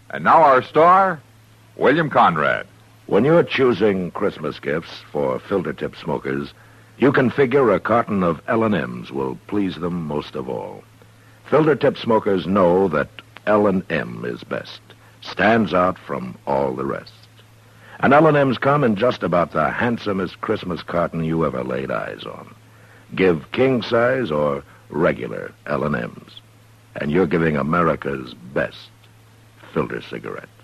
And now our star, William Conrad. When you're choosing Christmas gifts for filter-tip smokers, you can figure a carton of L&M's will please them most of all. Filter-tip smokers know that L&M is best, stands out from all the rest. And L&M's come in just about the handsomest Christmas carton you ever laid eyes on. Give king size or regular L&M's, and you're giving America's best filter cigarette.